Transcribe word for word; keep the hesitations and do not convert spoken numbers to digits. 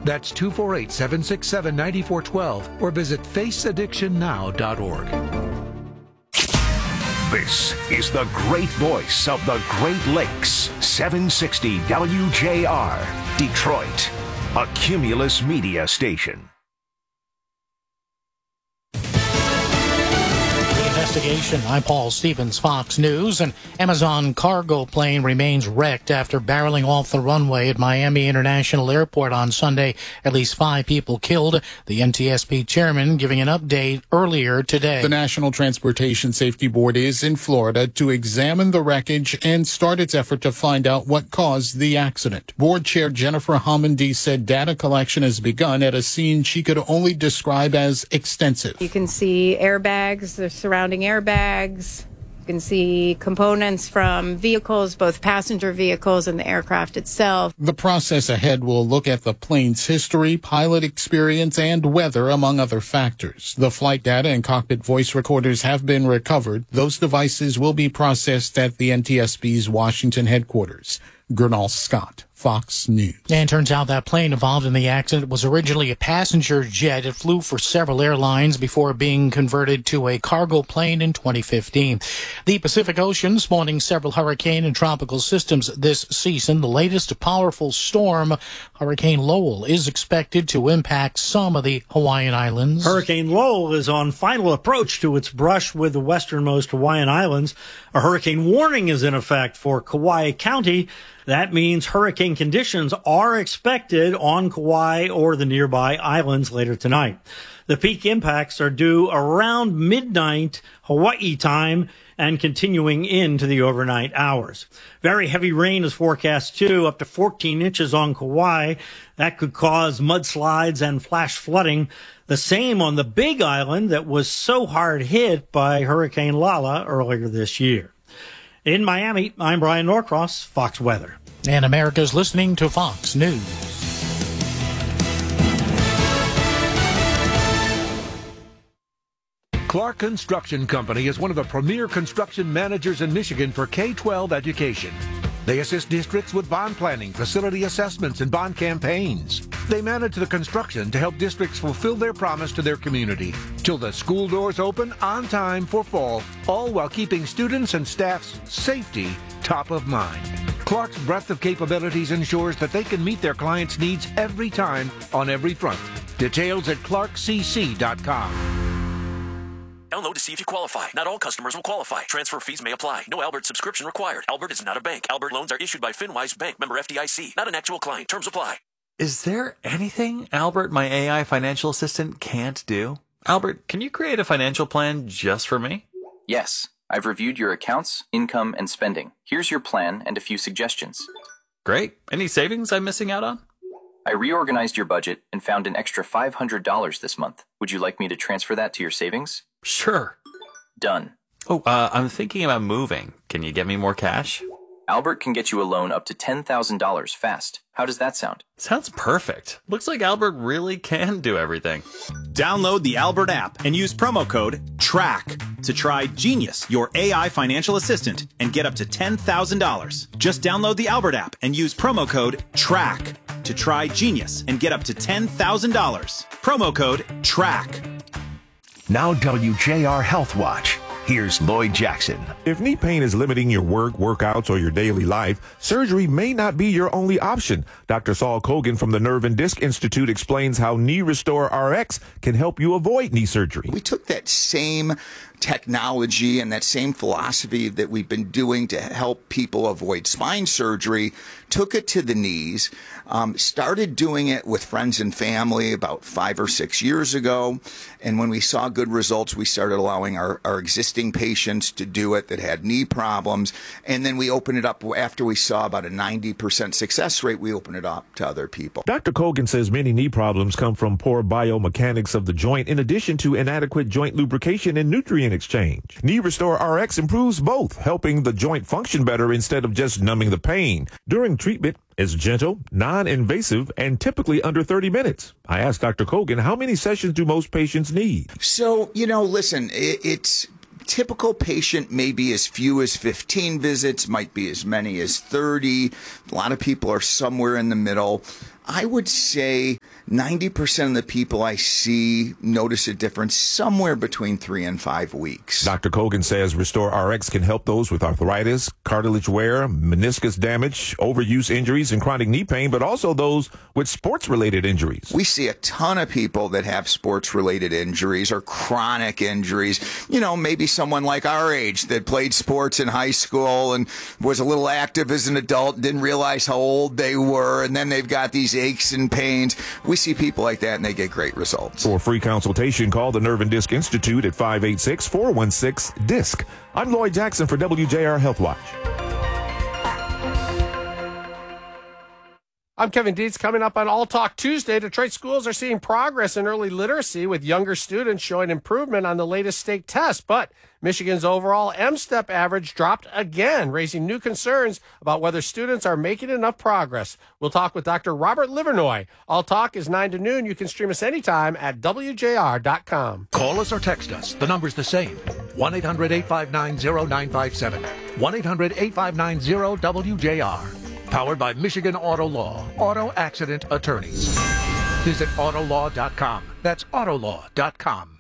That's two four eight, seven six seven, nine four one two or visit face addiction now dot org. This is the great voice of the Great Lakes, seven sixty W J R, Detroit, a Cumulus Media station. Investigation. I'm Paul Stevens, Fox News. An Amazon cargo plane remains wrecked after barreling off the runway at Miami International Airport on Sunday. At least five people killed. The N T S B chairman giving an update earlier today. The National Transportation Safety Board is in Florida to examine the wreckage and start its effort to find out what caused the accident. Board Chair Jennifer Homendy said data collection has begun at a scene she could only describe as extensive. You can see airbags, the surrounding airbags. You can see components from vehicles, both passenger vehicles and the aircraft itself. The process ahead will look at the plane's history, pilot experience, and weather, among other factors. The flight data and cockpit voice recorders have been recovered. Those devices will be processed at the N T S B's Washington headquarters. Gernal Scott, Fox News. And it turns out that plane involved in the accident was originally a passenger jet. It flew for several airlines before being converted to a cargo plane in twenty fifteen. The Pacific Ocean spawning several hurricane and tropical systems this season. The latest powerful storm, Hurricane Lowell, is expected to impact some of the Hawaiian Islands. Hurricane Lowell is on final approach to its brush with the westernmost Hawaiian Islands. A hurricane warning is in effect for Kauai County. That means hurricane conditions are expected on Kauai or the nearby islands later tonight. The peak impacts are due around midnight Hawaii time and continuing into the overnight hours. Very heavy rain is forecast too, up to fourteen inches on Kauai. That could cause mudslides and flash flooding. The same on the Big Island that was so hard hit by Hurricane Lala earlier this year. In Miami, I'm Brian Norcross, Fox Weather. And America's listening to Fox News. Clark Construction Company is one of the premier construction managers in Michigan for K twelve education. They assist districts with bond planning, facility assessments, and bond campaigns. They manage the construction to help districts fulfill their promise to their community till the school doors open on time for fall, all while keeping students and staff's safety top of mind. Clark's breadth of capabilities ensures that they can meet their clients' needs every time on every front. Details at clark c c dot com. Download to see if you qualify. Not all customers will qualify. Transfer fees may apply. No Albert subscription required. Albert is not a bank. Albert loans are issued by FinWise Bank, member F D I C. Not an actual client. Terms apply. Is there anything Albert, my A I financial assistant, can't do? Albert, can you create a financial plan just for me? Yes. I've reviewed your accounts, income, and spending. Here's your plan and a few suggestions. Great. Any savings I'm missing out on? I reorganized your budget and found an extra five hundred dollars this month. Would you like me to transfer that to your savings? Sure. Done. Oh, uh, I'm thinking about moving. Can you get me more cash? Albert can get you a loan up to ten thousand dollars fast. How does that sound? Sounds perfect. Looks like Albert really can do everything. Download the Albert app and use promo code TRACK to try Genius, your A I financial assistant, and get up to ten thousand dollars. Just download the Albert app and use promo code TRACK to try Genius and get up to ten thousand dollars. Promo code TRACK. Now W J R Health Watch. Here's Lloyd Jackson. If knee pain is limiting your work, workouts, or your daily life, surgery may not be your only option. Doctor Saul Kogan from the Nerve and Disc Institute explains how Knee Restore R X can help you avoid knee surgery. We took that same technology and that same philosophy that we've been doing to help people avoid spine surgery, took it to the knees, um, started doing it with friends and family about five or six years ago. And when we saw good results, we started allowing our, our existing patients to do it that had knee problems. And then we opened it up after we saw about a ninety percent success rate. We opened it up to other people. Doctor Kogan says many knee problems come from poor biomechanics of the joint, in addition to inadequate joint lubrication and nutrient exchange. Knee Restore R X improves both, helping the joint function better instead of just numbing the pain. During treatment, it's gentle, non-invasive, and typically under thirty minutes. I asked Doctor Kogan, how many sessions do most patients need? So, you know, listen, it, it's typical patient may be as few as fifteen visits, might be as many as thirty. A lot of people are somewhere in the middle. I would say ninety percent of the people I see notice a difference somewhere between three and five weeks. Doctor Kogan says Restore R X can help those with arthritis, cartilage wear, meniscus damage, overuse injuries, and chronic knee pain, but also those with sports-related injuries. We see a ton of people that have sports-related injuries or chronic injuries. You know, maybe someone like our age that played sports in high school and was a little active as an adult, didn't realize how old they were, and then they've got these aches and pains. We see people like that, and they get great results. For a free consultation, call the Nerve and Disc Institute at five eight six, four one six, D I S C. I'm Lloyd Jackson for W J R Health Watch. I'm Kevin Dietz. Coming up on All Talk Tuesday, Detroit schools are seeing progress in early literacy with younger students showing improvement on the latest state test. But Michigan's overall M STEP average dropped again, raising new concerns about whether students are making enough progress. We'll talk with Doctor Robert Livernoy. All Talk is nine to noon. You can stream us anytime at W J R dot com. Call us or text us. The number's the same. one eight hundred eight five nine zero nine five seven. one eight hundred eight five nine zero W J R. Powered by Michigan Auto Law, Auto Accident Attorneys. Visit autolaw dot com. That's autolaw dot com.